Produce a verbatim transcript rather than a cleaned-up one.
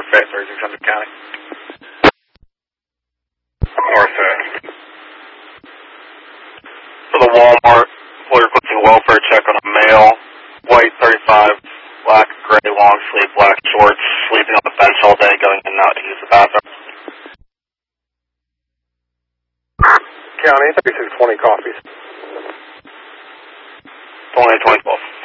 Fayette, thirty-six hundred County. North End. For the Walmart, we're requesting welfare check on a male, white, thirty-five, black, gray, long sleeve, black shorts, sleeping on the bench all day, going in and out to use the bathroom. County, thirty-six twenty coffees. twenty, twenty, twelve.